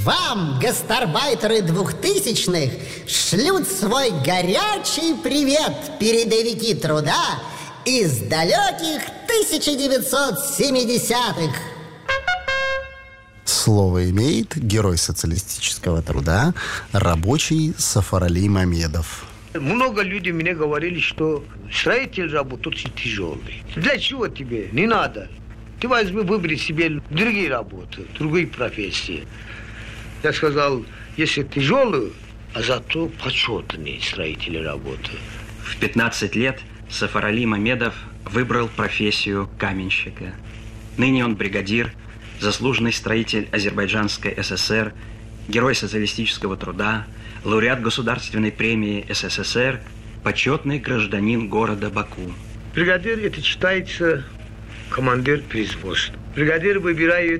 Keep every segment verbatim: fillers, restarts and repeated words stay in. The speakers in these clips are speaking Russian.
Вам, гастарбайтеры двухтысячных, шлют свой горячий привет передовики труда из далеких тысяча девятьсот семидесятых. Слово имеет герой социалистического труда, рабочий Сафарали Мамедов. Много людей мне говорили, что строитель работа очень тяжелый. Для чего тебе? Не надо. Ты возьми, выбери себе другие работы, другие профессии. Я сказал, если тяжелую, а зато почетные строители работы. В пятнадцать лет Сафарали Мамедов выбрал профессию каменщика. Ныне он бригадир, заслуженный строитель Азербайджанской ССР, герой социалистического труда, лауреат Государственной премии СССР, почетный гражданин города Баку. Бригадир – это считается командир производства. Бригадир выбирает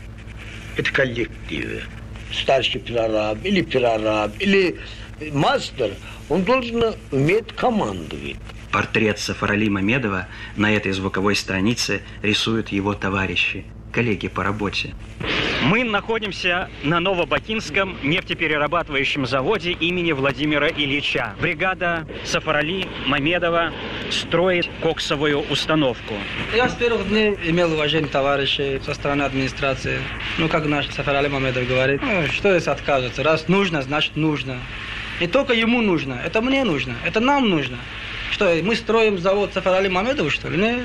это коллективы. Старший пирораб или пирораб, или мастер, он должен уметь командовать. Портрет Сафарали Мамедова на этой звуковой странице рисуют его товарищи, коллеги по работе. Мы находимся на Новобакинском нефтеперерабатывающем заводе имени Владимира Ильича. Бригада Сафарали Мамедова строит коксовую установку. Я с первых дней имел уважение товарищей со стороны администрации. Ну, как наш Сафарали Мамедов говорит, ну, что если отказываться? Раз нужно, значит нужно. Не только ему нужно, это мне нужно, это нам нужно. Что, мы строим завод Сафарали Мамедова, что ли? Нет.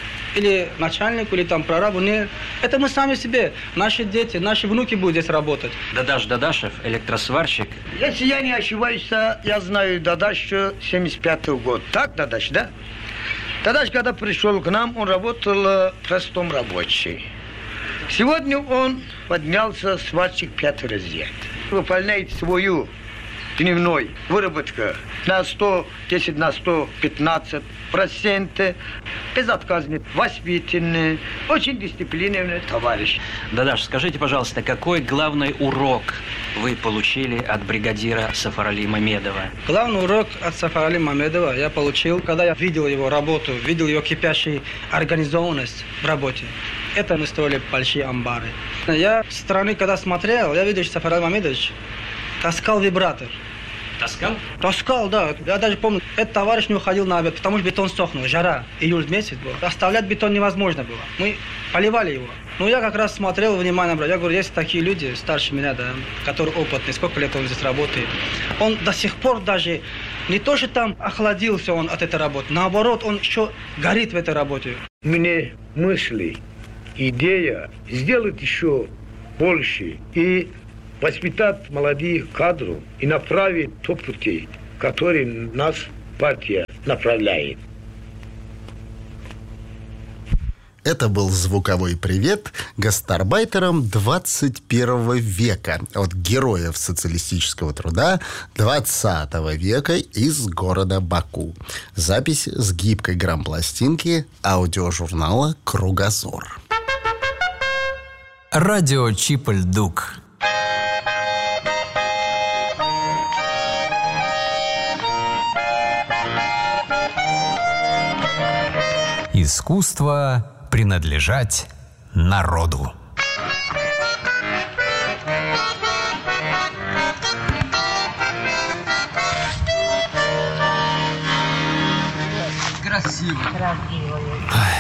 Или начальнику, или там прорабу. Нет. Это мы сами себе. Наши дети, наши внуки будут здесь работать. Дадаш Дадашев, электросварщик. Если я не ошибаюсь, я знаю Дадаша семьдесят пятого года. Так, Дадаш, да? Дадаш, когда пришел к нам, он работал простым рабочим. Сегодня он поднялся сварщик пятый разряд. Выполняет свою дневной выработка на сто десять, на сто пятнадцать процентов. Безотказный, воспитанный, очень дисциплинированный товарищ. Дадаш, скажите, пожалуйста, какой главный урок вы получили от бригадира Сафарали Мамедова? Главный урок от Сафарали Мамедова я получил, когда я видел его работу, видел его кипящую организованность в работе. Это мы строили большие амбары. Я с стороны, когда смотрел, я видел, что Сафарали Мамедович таскал вибратор. Таскал? Таскал, да. Я даже помню, этот товарищ не уходил на обед, потому что бетон сохнул. Жара, июль месяц был. Оставлять бетон невозможно было. Мы поливали его. Ну, я как раз смотрел, внимание брал. Я говорю, есть такие люди, старше меня, да, которые опытные, сколько лет он здесь работает. Он до сих пор даже, не то, что там охладился он от этой работы, наоборот, он еще горит в этой работе. Мне мысли, идея сделать еще больше и воспитать молодых кадров и направить то пути, который нас партия направляет. Это был звуковой привет гастарбайтерам двадцать первого века от героев социалистического труда двадцатого века из города Баку. Запись с гибкой грампластинки аудиожурнала «Кругозор». Радио Чип-Льдук. Искусство принадлежать народу. Красиво. Красиво.